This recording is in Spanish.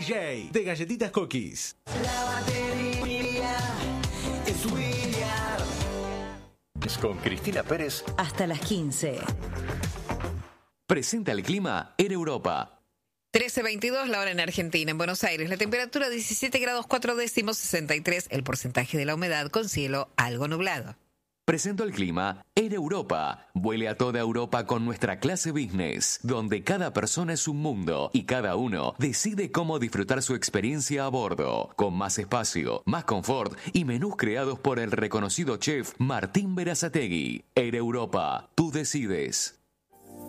DJ de Galletitas Cookies. La batería es William. Con Cristina Pérez. Hasta las 15. Presenta el clima en Europa. 13:22 la hora en Argentina. En Buenos Aires, la temperatura 17 grados 4 décimos, 63 el porcentaje de la humedad, con cielo algo nublado. Presento el clima en Europa. Vuele a toda Europa con nuestra clase business, donde cada persona es un mundo y cada uno decide cómo disfrutar su experiencia a bordo, con más espacio, más confort y menús creados por el reconocido chef Martín Berazategui. Air Europa, tú decides.